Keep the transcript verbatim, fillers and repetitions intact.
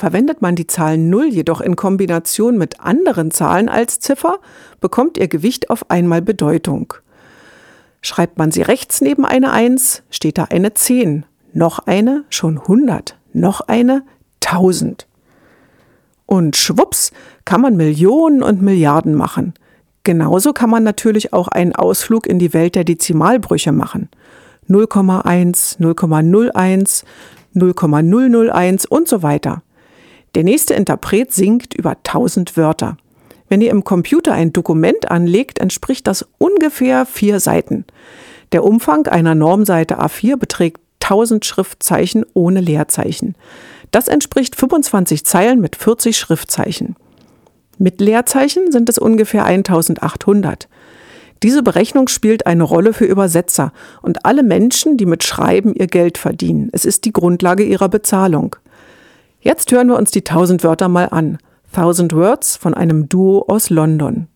Verwendet man die Zahl null jedoch in Kombination mit anderen Zahlen als Ziffer, bekommt ihr Gewicht auf einmal Bedeutung. Schreibt man sie rechts neben eine eins, steht da eine zehn, noch eine schon hundert, noch eine tausend. Und schwupps kann man Millionen und Milliarden machen. Genauso kann man natürlich auch einen Ausflug in die Welt der Dezimalbrüche machen. null Komma eins, null Komma null eins, null Komma null null eins und so weiter. Der nächste Interpret singt über tausend Wörter. Wenn ihr im Computer ein Dokument anlegt, entspricht das ungefähr vier Seiten. Der Umfang einer Normseite A vier beträgt tausend Schriftzeichen ohne Leerzeichen. Das entspricht fünfundzwanzig Zeilen mit vierzig Schriftzeichen. Mit Leerzeichen sind es ungefähr eintausendachthundert. Diese Berechnung spielt eine Rolle für Übersetzer und alle Menschen, die mit Schreiben ihr Geld verdienen. Es ist die Grundlage ihrer Bezahlung. Jetzt hören wir uns die tausend Wörter mal an. Thousand Words von einem Duo aus London.